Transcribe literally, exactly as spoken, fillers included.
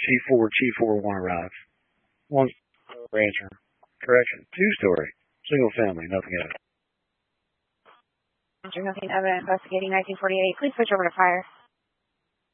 Chief four, Chief four one arrives. One rancher. Correction. Two story. Single family, nothing else. Nothing evident investigating nineteen forty-eight. Please switch over to fire.